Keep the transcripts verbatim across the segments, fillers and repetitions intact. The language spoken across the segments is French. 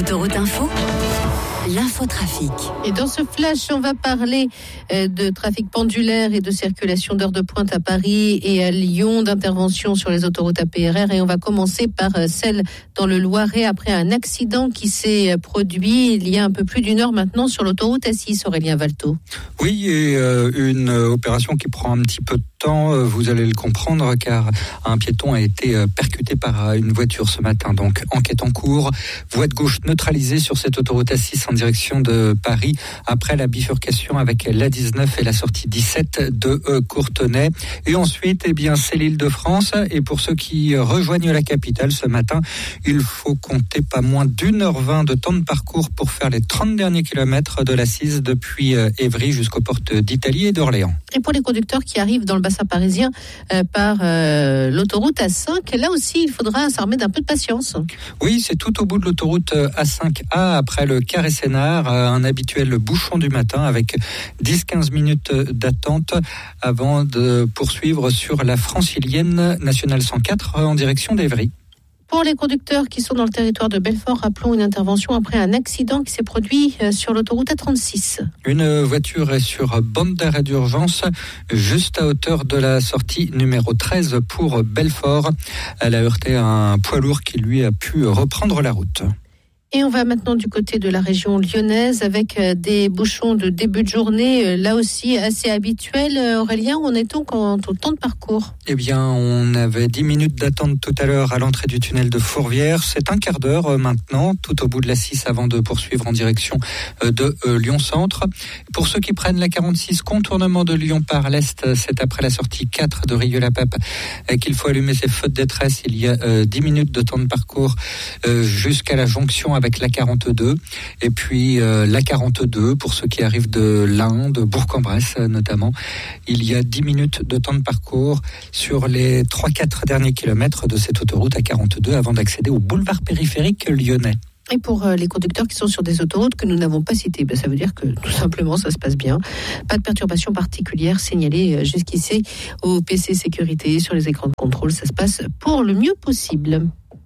Autoroute Info, l'infotrafic. Et dans ce flash, on va parler de trafic pendulaire et de circulation d'heures de pointe à Paris et à Lyon, d'intervention sur les autoroutes A P R R. Et on va commencer par celle dans le Loiret après un accident qui s'est produit il y a un peu plus d'une heure maintenant sur l'autoroute A six, Aurélien Valto. Oui, et euh, une opération qui prend un petit peu de temps, vous allez le comprendre, car un piéton a été percuté par une voiture ce matin. Donc, enquête en cours, voie de gauche neutralisée sur cette autoroute A six en direction de Paris, après la bifurcation avec l'A dix-neuf et la sortie dix-sept de Courtenay. Et ensuite, eh bien, c'est l'Île-de-France. Et pour ceux qui rejoignent la capitale ce matin, il faut compter pas moins d'une heure vingt de temps de parcours pour faire les trente derniers kilomètres de l'A six depuis Évry jusqu'aux portes d'Italie et d'Orléans. Et pour les conducteurs qui arrivent dans le bassin parisien euh, par euh, l'autoroute A cinq, là aussi, il faudra s'armer d'un peu de patience. Oui, c'est tout au bout de l'autoroute A cinq A, après le Carré Sénart, un habituel bouchon du matin avec dix à quinze minutes d'attente avant de poursuivre sur la francilienne nationale cent quatre en direction d'Évry. Pour les conducteurs qui sont dans le territoire de Belfort, rappelons une intervention après un accident qui s'est produit sur l'autoroute A trente-six. Une voiture est sur bande d'arrêt d'urgence, juste à hauteur de la sortie numéro treize pour Belfort. Elle a heurté un poids lourd qui lui a pu reprendre la route. Et on va maintenant du côté de la région lyonnaise avec des bouchons de début de journée, là aussi assez habituels. Aurélien, on est donc en tout temps de parcours? Eh bien, on avait dix minutes d'attente tout à l'heure à l'entrée du tunnel de Fourvière. C'est un quart d'heure maintenant, tout au bout de la six, avant de poursuivre en direction de Lyon-Centre. Pour ceux qui prennent la quarante-six, contournement de Lyon par l'Est, c'est après la sortie quatre de Rieux-la-Pape qu'il faut allumer ses feux de détresse. Il y a dix minutes de temps de parcours jusqu'à la jonction avec l'A quarante-deux, et puis euh, l'A quarante-deux pour ceux qui arrivent de l'Ain, de Bourg-en-Bresse notamment. Il y a dix minutes de temps de parcours sur les trois à quatre derniers kilomètres de cette autoroute A quarante-deux avant d'accéder au boulevard périphérique lyonnais. Et pour les conducteurs qui sont sur des autoroutes que nous n'avons pas citées, ben ça veut dire que tout simplement ça se passe bien. Pas de perturbation particulière signalée jusqu'ici au P C sécurité sur les écrans de contrôle. Ça se passe pour le mieux possible.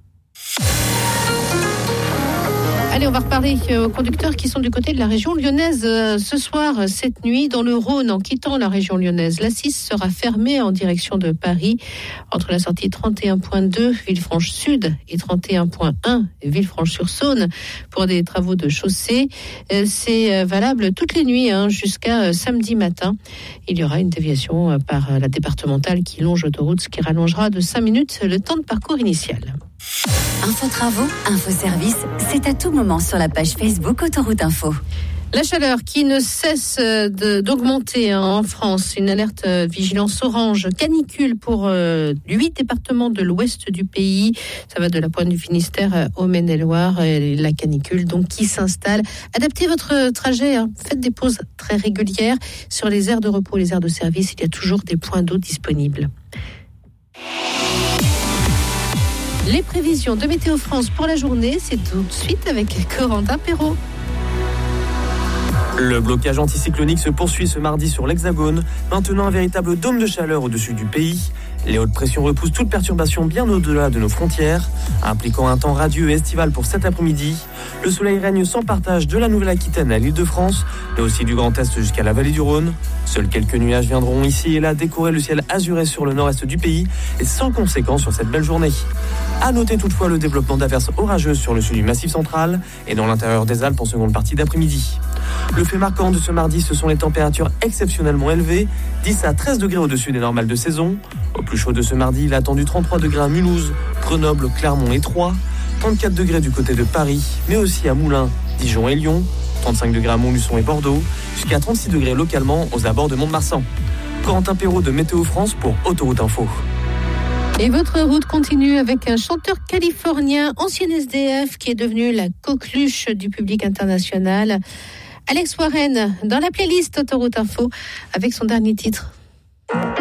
Allez, on va reparler aux conducteurs qui sont du côté de la région lyonnaise. Ce soir, cette nuit, dans le Rhône, en quittant la région lyonnaise, l'A six sera fermée en direction de Paris, entre la sortie trente et un point deux, Villefranche-Sud, et trente et un point un, Villefranche-sur-Saône, pour des travaux de chaussée. C'est valable toutes les nuits, hein, jusqu'à samedi matin. Il y aura une déviation par la départementale qui longe l'autoroute, ce qui rallongera de cinq minutes le temps de parcours initial. Info travaux, info service, c'est à tout moment sur la page Facebook Autoroute Info. La chaleur qui ne cesse de, d'augmenter hein, en France. Une alerte euh, vigilance orange canicule pour euh, huit départements de l'ouest du pays. Ça va de la pointe du Finistère euh, au Maine-et-Loire. Et la canicule donc qui s'installe. Adaptez votre trajet. Hein. Faites des pauses très régulières sur les aires de repos, les aires de service. Il y a toujours des points d'eau disponibles. Les prévisions de Météo France pour la journée, c'est tout de suite avec Corentin Perrault. Le blocage anticyclonique se poursuit ce mardi sur l'Hexagone, maintenant un véritable dôme de chaleur au-dessus du pays. Les hautes pressions repoussent toute perturbation bien au-delà de nos frontières, impliquant un temps radieux et estival pour cet après-midi. Le soleil règne sans partage de la Nouvelle-Aquitaine à l'Île-de-France, mais aussi du Grand Est jusqu'à la vallée du Rhône. Seuls quelques nuages viendront ici et là décorer le ciel azuré sur le nord-est du pays, et sans conséquence sur cette belle journée. À noter toutefois le développement d'averses orageuses sur le sud du Massif central et dans l'intérieur des Alpes en seconde partie d'après-midi. Le fait marquant de ce mardi, ce sont les températures exceptionnellement élevées, dix à treize degrés au-dessus des normales de saison. Au plus chaud de ce mardi, il a attendu trente-trois degrés à Mulhouse, Grenoble, Clermont et Troyes, trente-quatre degrés du côté de Paris, mais aussi à Moulins, Dijon et Lyon, trente-cinq degrés à Montluçon et Bordeaux, jusqu'à trente-six degrés localement aux abords de Mont-de-Marsan. Corentin Perrault de Météo France pour Autoroute Info. Et votre route continue avec un chanteur californien, ancien S D F, qui est devenu la coqueluche du public international. Alex Warren, dans la playlist Autoroute Info, avec son dernier titre.